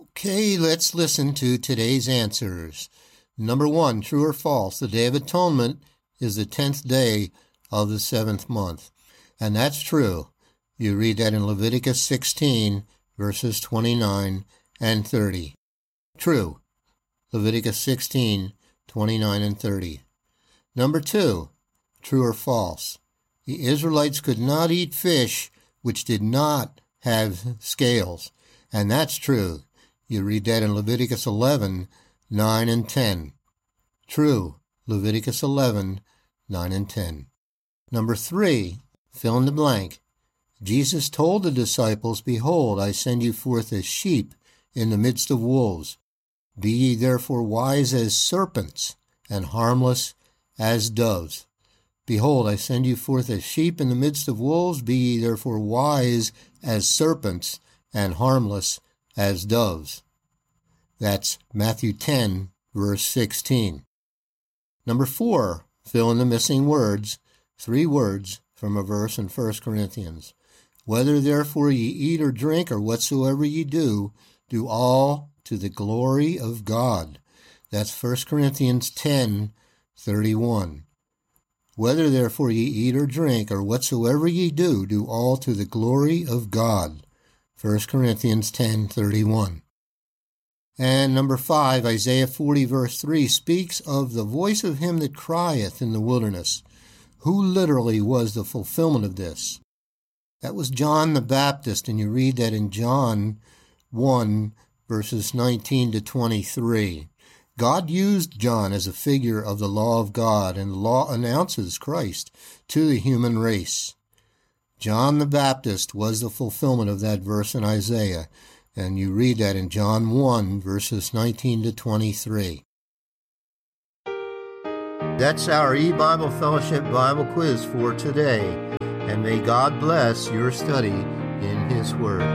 Okay, let's listen to today's answers. Number 1, true or false? The Day of Atonement is the 10th day of the 7th month. And that's true. You read that in Leviticus 16, verses 29 and 30. True. Leviticus 16, 29 and 30. Number 2, true or false? The Israelites could not eat fish which did not have scales. And that's true. You read that in Leviticus 11, 9 and 10. True. Leviticus 11, 9 and 10. Number 3, fill in the blank. Jesus told the disciples, "Behold, I send you forth as sheep in the midst of wolves. Be ye therefore wise as serpents, and harmless as doves." Behold, I send you forth as sheep in the midst of wolves. Be ye therefore wise as serpents, and harmless as doves. That's Matthew 10, verse 16. Number 4, fill in the missing words. 3 words from a verse in 1 Corinthians. "Whether therefore ye eat or drink or whatsoever ye do, do all to the glory of God." That's 1 Corinthians 10, 31. "Whether therefore ye eat or drink or whatsoever ye do, do all to the glory of God." 1 Corinthians 10, 31. And number 5, Isaiah 40, verse 3, speaks of the voice of him that crieth in the wilderness. Who literally was the fulfillment of this? That was John the Baptist, and you read that in John 1, verses 19 to 23. God used John as a figure of the law of God, and the law announces Christ to the human race. John the Baptist was the fulfillment of that verse in Isaiah, and you read that in John 1, verses 19 to 23. That's our E-Bible Fellowship Bible quiz for today, and may God bless your study in His Word.